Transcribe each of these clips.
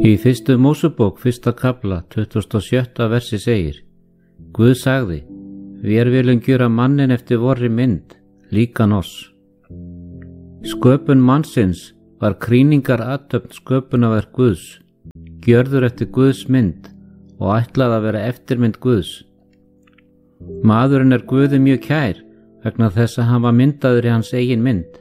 Í fyrstu Mósebók, 1. kafla, 27. versi segir: Guð sagði: Vér viljum gjöra mannin eftir vorri mynd, líkan oss. Sköpun mannsins var krýningar athöfn sköpunarverk Guðs, gjörður eftir Guðs mynd og ætlað að vera eftirmynd Guðs. Maðurinn er Guði mjög kær vegna þess að hann var myndaður í hans eigin mynd.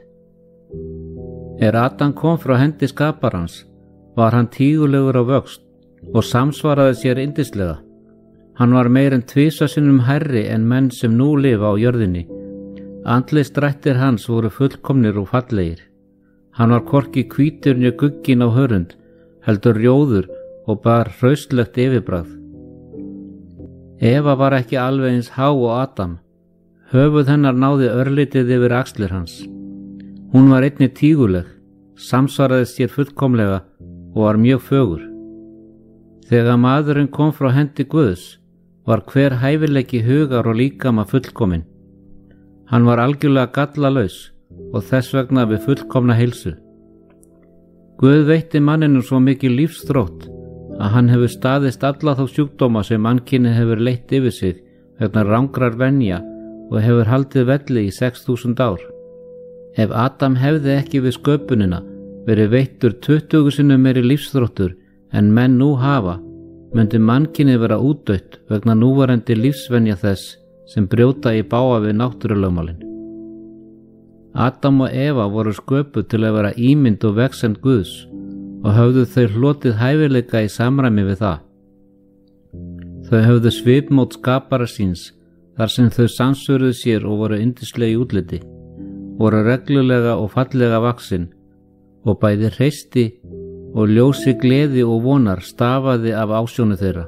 Adam kom frá hendi skaparans, var hann tígulegur á vöxt og samsvaraði sér yndislega. Hann var meir en 2 sinnum hærri en menn sem nú lifa á jörðinni. Andlitsdrættir hans voru fullkomnir og fallegir. Hann var hvorki hvítur né gugginn á hörund, heldur rjóður og bar hraustlegt yfirbragð. Eva var ekki alveg eins há og Adam. Höfuð hennar náði örlítið yfir axlir hans. Hún var einnig tíguleg, samsvaraði sér fullkomlega og var mjög fögur. Þegar maðurinn kom frá hendi Guðs var hver hæfileiki hugar og líkama fullkominn. Hann var algjörlega gallalaus og þess vegna við fullkomna heilsu. Guð veitti manninum svo mikið lífsþrótt að hann hefur staðist alla þá sjúkdóma sem mannkynið hefur leitt yfir sig vegna rangrar venja og hefur haldið velli í 6000 ár. Ef Adam hefði ekki við sköpunina verið veittur 20 sinnum meiri lífsþróttur en menn nú hafa, myndi mannkynið vera útdautt vegna núverandi lífsvenja þess sem brjóta í bága við náttúrulögmálin. Adam og Eva voru sköpuð til að vera ímynd og vegsemd Guðs og höfðu þau hlotið hæfileika í samræmi við það. Þau höfðu svipmót skapara síns þar sem þau sansvöruðu sér og voru yndislegi útliti, voru reglulega og fallega vaxin og bæði hreysti og ljósi gleði og vonar stafaði af ásjónu þeirra.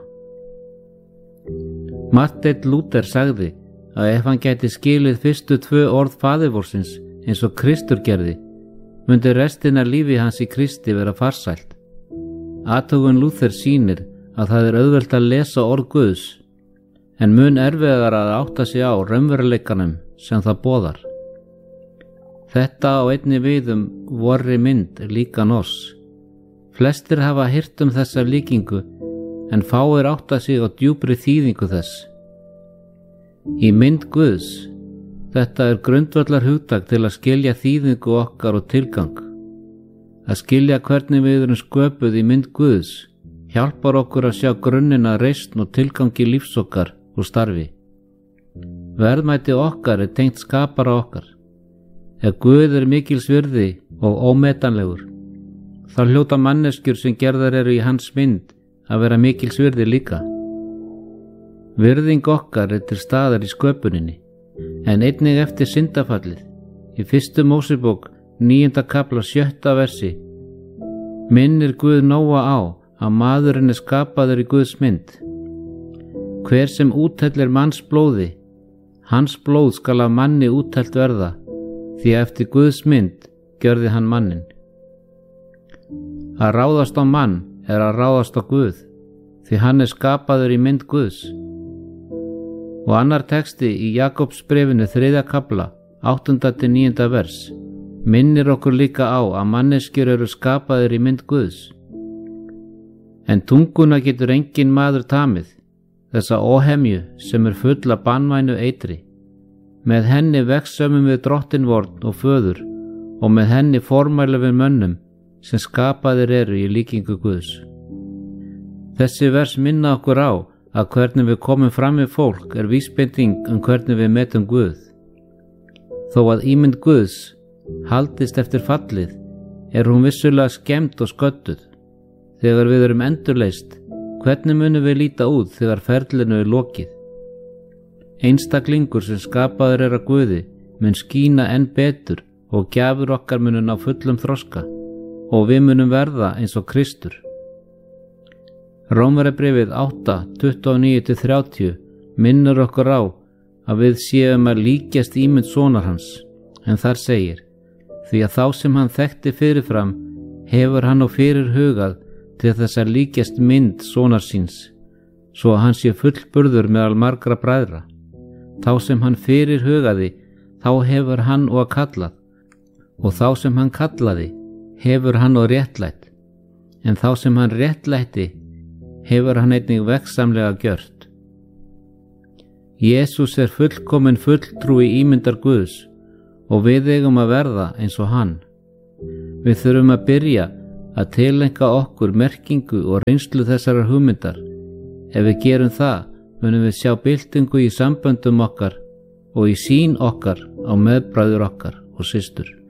Marteinn Lúther sagði að ef hann gæti skilið fyrstu 2 orð faðirvorsins eins og Kristur gerði, myndi restina lífi hans í Kristi vera farsælt. Athugun Lúther sýnir að það er auðvelt að lesa orð Guðs, en mun erfiðar að átta sig á raunveruleikanum sem það boðar. Þetta á einnig við vorri mynd, líkan oss. Flestir hafa heyrt þessa líkingu, en fáir átta sig á djúpri þýðingu þess. Í mynd Guðs, þetta er grundvallar hugtak til að skilja þýðingu okkar og tilgang. Að skilja hvernig við erum sköpuð í mynd Guðs hjálpar okkur að sjá grunnina reisn og tilgangi lífs okkar og starfi. Verðmæti okkar er tengt skapara okkar. Ef Guð er mikils virði og ómetanlegur, þá hljóta manneskjur sem gerðar eru í hans mynd að vera mikils virði líka. Virðing okkar er til staðar í sköpuninni, en einnig eftir syndafallið. Í 1. Mósebók, 9. kafla, 7. versi, minnir Guð Nóa á að maðurinn er skapaður í Guðs mynd. Hver sem úthellir manns blóði, hans blóð skal af manni úthellt verða, því eftir Guðs mynd gjörði hann mannin. Að ráðast á mann er að ráðast á Guð, því hann er skapaður í mynd Guðs. Og annar texti í Jakobsbréfinu 3. kafla, 8-9. vers, minnir okkur líka á að manneskjur eru skapaður í mynd Guðs. En tunguna getur engin maður tamið, þessa óhemju sem er full af banvænu eitri. Með henni vegsömmum við drottinvorn og föður og með henni formæla við mönnum sem skapaðir eru í líkingu Guðs. Þessi vers minna okkur á að hvernig við komum fram við fólk er vísbending hvernig við metum Guð. Þó að ímynd Guðs haldist eftir fallið er hún vissulega skemmd og sködduð. Þegar við erum endurleist, hvernig munum við líta út þegar ferlinu er lokið? Einstaklingur sem skapaður er að Guði mun skína enn betur og gjafir okkar munum á fullum þroska og við munum verða eins og Kristur. Rómverjabréfið 8:29-30 minnir okkur á að við séum að líkjast ímynd sonar hans, en þar segir: því að þá sem hann þekkti fyrirfram hefur hann á fyrir hugað til þess að líkjast mynd sonar síns, svo að hann sé fullburður meðal margra bræðra. Þá sem hann fyrir hugaði, þá hefur hann og kallað, og þá sem hann kallaði, hefur hann og réttlætt. en þá sem hann réttlætti hefur hann einnig veggsamlega gjört. Jesús er fullkomin fulltrúi ímyndar Guðs og við eigum að verða eins og hann. Við þurfum að byrja að tileinka okkur merkingu og reynslu þessarar hugmyndar. Ef við gerum það, munum við sjá byltingu í samböndum okkar og í sýn okkar á meðbræður okkar og systur.